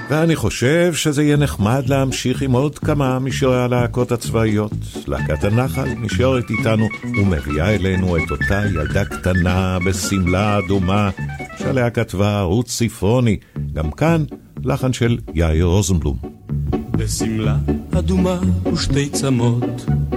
ואני חושב שזה יהיה נחמד להמשיך עם עוד כמה משירי הלהקות הצבאיות. להקת הנחל נשארת איתנו ומביאה אלינו את אותה ילדה קטנה בסמלה אדומה שעליה כתבה רות ציפרוני, גם כאן לחן של יאיר רוזנבלום. בסמלה אדומה ושתי צמות